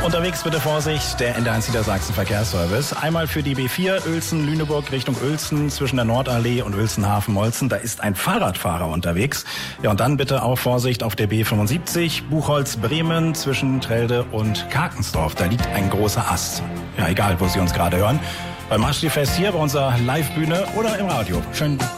Unterwegs bitte Vorsicht, der NDR1 Niedersachsen Verkehrsservice. Einmal für die B4 Uelzen-Lüneburg Richtung Uelzen zwischen der Nordallee und Uelzen-Hafen-Molzen. Da ist ein Fahrradfahrer unterwegs. Ja, und dann bitte auch Vorsicht auf der B75 Buchholz-Bremen zwischen Trelde und Karkensdorf. Da liegt ein großer Ast. Ja, egal, wo Sie uns gerade hören. Beim Maschsee-Fest hier bei unserer Live-Bühne oder im Radio. Schönen